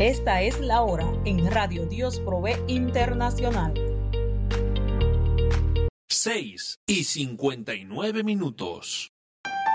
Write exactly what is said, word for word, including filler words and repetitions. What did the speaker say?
Esta es la hora en Radio Dios Provee Internacional. seis y cincuenta y nueve minutos.